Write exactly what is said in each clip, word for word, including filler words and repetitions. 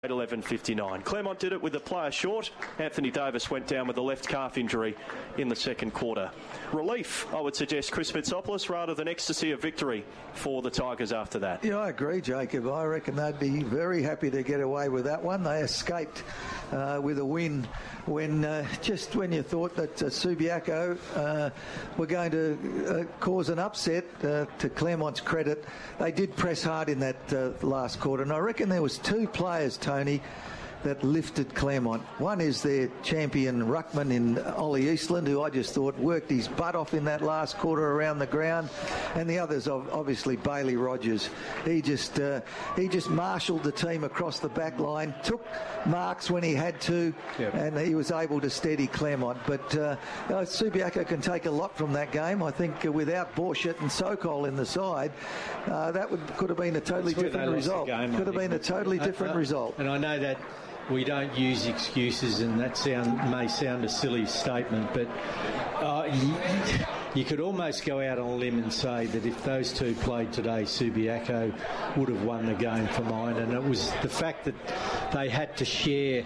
eleven fifty-nine. Claremont did it with a player short. Anthony Davis went down with a left calf injury in the second quarter. Relief, I would suggest, Chris Fitsopoulos, rather than ecstasy of victory for the Tigers after that. Yeah, I agree, Jacob. I reckon they'd be very happy to get away with that one. They escaped uh, with a win when uh, just when you thought that uh, Subiaco uh, were going to uh, cause an upset. Uh, to Claremont's credit, they did press hard in that uh, last quarter, and I reckon there was two players, Tony, that lifted Claremont. One is their champion ruckman in Ollie Eastland, who I just thought worked his butt off in that last quarter around the ground, and the other's obviously Bailey Rogers. He just uh, he just marshalled the team across the back line, took marks when he had to, yep. and he was able to steady Claremont. But uh, uh, Subiaco can take a lot from that game. I think uh, without Borchett and Sokol in the side, uh, that would could have been a totally different result. Game, could have been a totally different uh, uh, result. And I know that we don't use excuses, and that sound may sound a silly statement, but uh, you, you could almost go out on a limb and say that if those two played today, Subiaco would have won the game for mine. And it was the fact that they had to share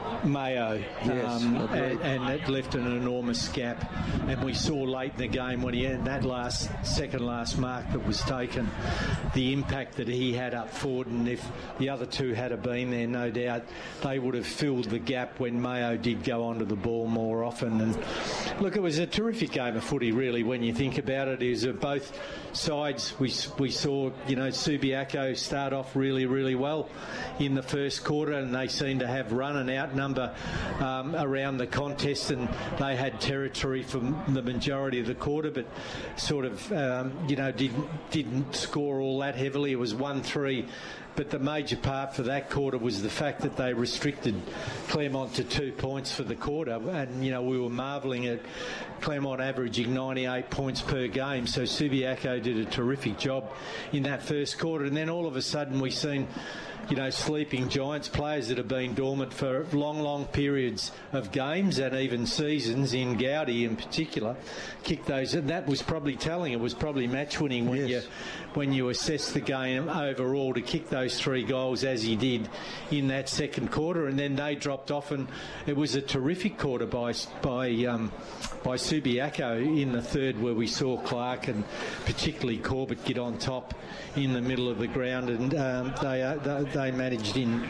Mayo, yes, um, and, and it left an enormous gap. And we saw late in the game when he had that last second last mark that was taken, the impact that he had up forward. And if the other two had been there, no doubt they would have filled the gap when Mayo did go onto the ball more often. And look, it was a terrific game of footy, really, when you think about it. Is that both sides we we saw, you know, Subiaco start off really, really well in the first quarter, and they seemed to have run and outnumber um, around the contest, and they had territory for the majority of the quarter, but sort of, um, you know, didn't, didn't score all that heavily. It was one three. But the major part for that quarter was the fact that they restricted Claremont to two points for the quarter. And, you know, we were marvelling at Claremont averaging ninety-eight points per game. So Subiaco did a terrific job in that first quarter. And then all of a sudden we've seen, you know, sleeping Giants, players that have been dormant for long, long periods of games and even seasons, in Gowdy in particular, kick those. And that was probably telling. It was probably match winning when yes. you when you assess the game overall, to kick those three goals as he did in that second quarter. And then they dropped off, and it was a terrific quarter by by um, by Subiaco in the third, where we saw Clark and particularly Corbett get on top in the middle of the ground, and um, they, uh, they they managed in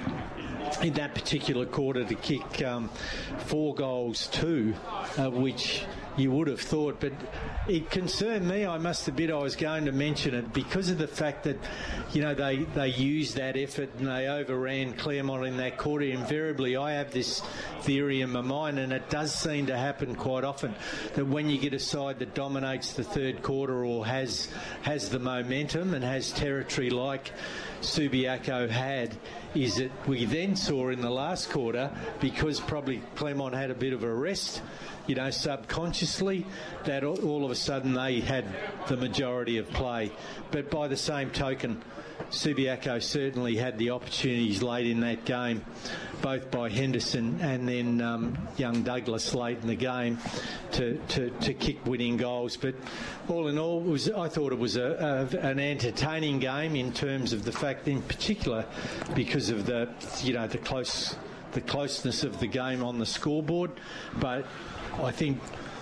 in that particular quarter to kick um, four goals too, uh, which you would have thought, but it concerned me, I must admit. I was going to mention it because of the fact that, you know, they, they used that effort and they overran Claremont in that quarter. Invariably, I have this theory in my mind, and it does seem to happen quite often, that when you get a side that dominates the third quarter or has has the momentum and has territory like Subiaco had, is that we then saw in the last quarter, because probably Claremont had a bit of a rest, you know, subconsciously, that all of a sudden they had the majority of play. But by the same token, Subiaco certainly had the opportunities late in that game, both by Henderson and then um, young Douglas late in the game, to, to, to kick winning goals. But all in all, it was, I thought it was a, a, an entertaining game in terms of the fact, in particular, because of the, you know, the close the closeness of the game on the scoreboard. But I think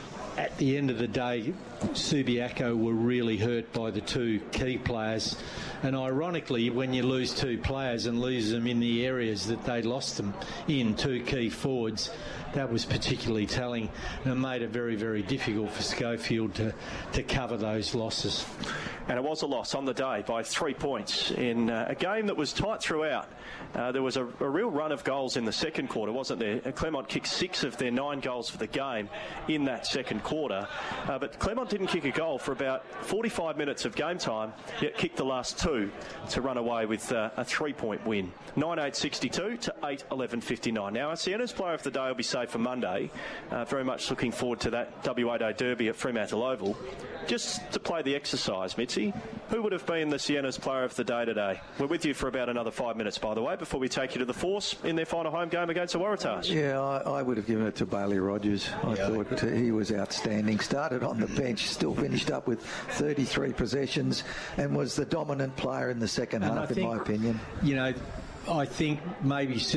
at the end of the day, Subiaco were really hurt by the two key players. And ironically, when you lose two players and lose them in the areas that they lost them in, two key forwards, that was particularly telling, and it made it very, very difficult for Schofield to, to cover those losses. And it was a loss on the day by three points in uh, a game that was tight throughout. Uh, there was a, a real run of goals in the second quarter, wasn't there? Claremont kicked six of their nine goals for the game in that second quarter. Uh, but Claremont didn't kick a goal for about forty-five minutes of game time, yet kicked the last two to run away with uh, a three-point win. nine eight sixty-two to eight eleven fifty-nine. Now, our Sienna's player of the day will be saved for Monday. Uh, very much looking forward to that W A Day Derby at Fremantle Oval. Just to play the exercise, Mitzi, who would have been the Sienna's player of the day today? We're with you for about another five minutes, by the way, before we take you to the Force in their final home game against the Waratahs. Yeah, I, I would have given it to Bailey Rogers. I yeah, thought he was outstanding. Started on the bench, still finished up with thirty-three possessions, and was the dominant player in the second and half, I in think, my opinion. You know, I think maybe